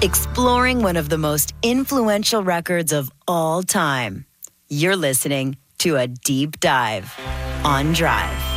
exploring one of the most influential records of all time. You're listening to A Deep Dive on Drive.